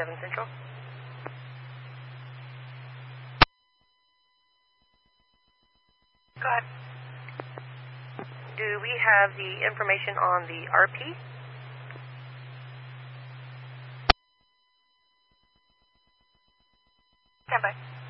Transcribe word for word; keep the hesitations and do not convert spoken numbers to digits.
seven Central. Go ahead. Do we have the information on the R P? Stand by.